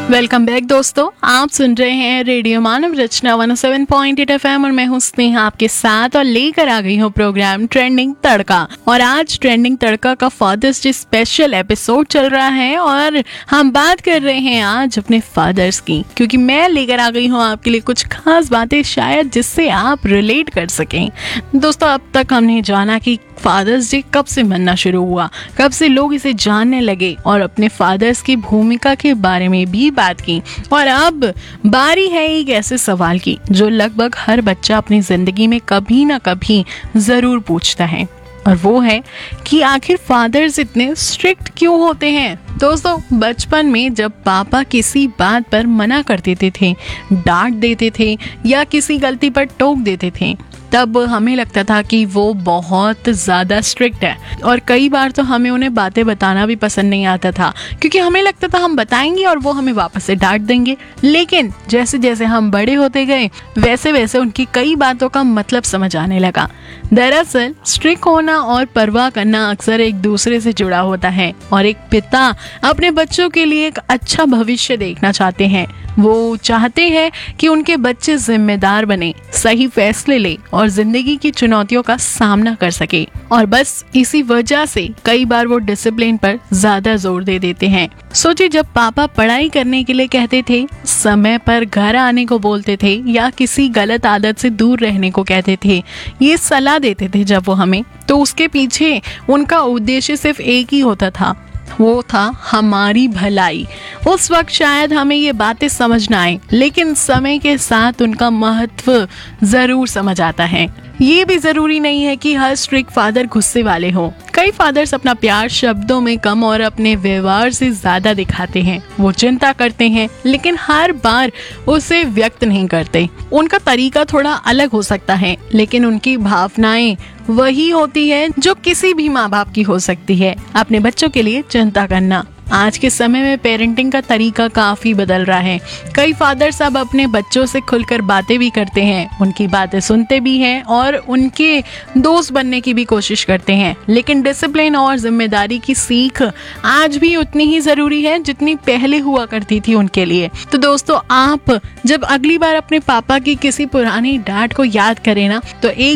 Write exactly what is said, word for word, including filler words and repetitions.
Welcome back दोस्तों, आप सुन रहे हैं रेडियो मानव रचना एक सौ सात पॉइंट आठ एफएम और मैं हूं स्नेहा आपके साथ और लेकर आ गई हूं प्रोग्राम ट्रेंडिंग तड़का। और आज ट्रेंडिंग तड़का का फादर्स डे स्पेशल एपिसोड चल रहा है और हम बात कर रहे हैं आज अपने फादर्स की, क्योंकि मैं लेकर आ गई हूं आपके लिए कुछ खास बातें शायद जिससे आप रिलेट कर सकें। दोस्तों, अब तक हमने जाना कि फादर्स डे कब से मनना शुरू हुआ, कब से लोग इसे जानने लगे और अपने फादर्स की भूमिका के बारे में भी बात की। और अब बारी है एक ऐसे सवाल की जो लगभग हर बच्चा अपनी जिंदगी में कभी ना कभी जरूर पूछता है, और वो है कि आखिर फादर्स इतने स्ट्रिक्ट क्यों होते हैं। दोस्तों, बचपन में जब पापा किसी बात पर मना कर देते थे, डांट देते थे या किसी गलती पर टोक देते थे, तब हमें लगता था कि वो बहुत ज़्यादा स्ट्रिक्ट है। और कई बार तो हमें उन्हें बातें बताना भी पसंद नहीं आता था, क्योंकि हमें लगता था हम बताएंगे और वो हमें वापस से डांट देंगे। लेकिन जैसे जैसे हम बड़े होते गए वैसे वैसे उनकी कई बातों का मतलब समझ आने लगा। दरअसल स्ट्रिक्ट होना और परवाह करना अक्सर एक दूसरे से जुड़ा होता है, और एक पिता अपने बच्चों के लिए एक अच्छा भविष्य देखना चाहते हैं। वो चाहते हैं कि उनके बच्चे जिम्मेदार बने, सही फैसले ले और जिंदगी की चुनौतियों का सामना कर सके। और बस इसी वजह से कई बार वो डिसिप्लिन पर ज्यादा जोर दे देते हैं। सोचिए, जब पापा पढ़ाई करने के लिए कहते थे, समय पर घर आने को बोलते थे या किसी गलत आदत से दूर रहने को कहते थे, ये सलाह देते थे जब वो हमें, तो उसके पीछे उनका उद्देश्य सिर्फ एक ही होता था, वो था हमारी भलाई। उस वक्त शायद हमें ये बातें समझ ना आए, लेकिन समय के साथ उनका महत्व जरूर समझ आता है। ये भी जरूरी नहीं है कि हर स्ट्रिक्ट फादर गुस्से वाले हों। कई फादर्स अपना प्यार शब्दों में कम और अपने व्यवहार से ज्यादा दिखाते हैं। वो चिंता करते हैं लेकिन हर बार उसे व्यक्त नहीं करते। उनका तरीका थोड़ा अलग हो सकता है, लेकिन उनकी भावनाएं वही होती है जो किसी भी माँ बाप की हो सकती है, अपने बच्चों के लिए चिंता करना। आज के समय में पेरेंटिंग का तरीका काफी बदल रहा है। कई फादर्स अब अपने बच्चों से खुलकर बातें भी करते हैं, उनकी बातें सुनते भी हैं और उनके दोस्त बनने की भी कोशिश करते हैं। लेकिन डिसिप्लिन और जिम्मेदारी की सीख आज भी उतनी ही जरूरी है जितनी पहले हुआ करती थी उनके लिए। तो दोस्तों, आप जब अगली बार अपने पापा की किसी पुरानी डांट को याद करें ना, तो एक